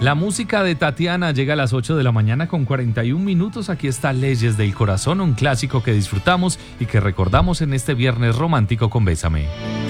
La música de Tatiana llega a las 8 de la mañana con 41 minutos. Aquí está Leyes del Corazón, un clásico que disfrutamos y que recordamos en este viernes romántico con Bésame.